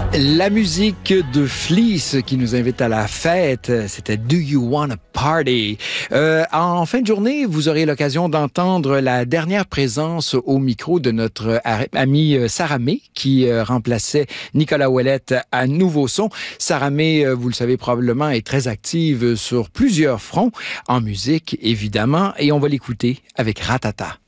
La musique de Fleece qui nous invite à la fête, c'était Do You Wanna Party? En fin de journée, vous aurez l'occasion d'entendre la dernière présence au micro de notre amie Sarah May qui remplaçait Nicolas Ouellette à Nouveau Son. Sarah May, vous le savez probablement, est très active sur plusieurs fronts, en musique évidemment, et on va l'écouter avec Ratata.